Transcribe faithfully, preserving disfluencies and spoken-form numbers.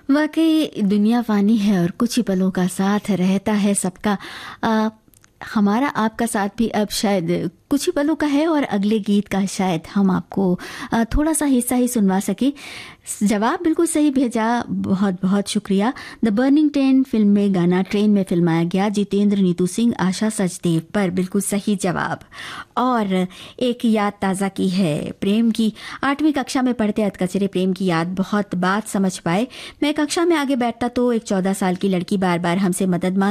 वाकई दुनिया फानी है और कुछ ही पलों का साथ रहता है सबका। आ, हमारा आपका साथ भी अब शायद कुछ ही पलों का है और अगले गीत का शायद हम आपको थोड़ा सा हिस्सा ही सुनवा सके। जवाब बिल्कुल सही भेजा, बहुत बहुत शुक्रिया। द बर्निंग ट्रेन फिल्म में गाना ट्रेन में फिल्माया गया, जितेंद्र, नीतू सिंह, आशा सचदेव पर बिल्कुल सही जवाब। और एक याद ताज़ा की है प्रेम की। आठवीं कक्षा में पढ़ते अधकचरे प्रेम की याद बहुत बात समझ पाए। मैं कक्षा में आगे बैठता तो एक चौदह साल की लड़की बार बार हमसे मदद मांग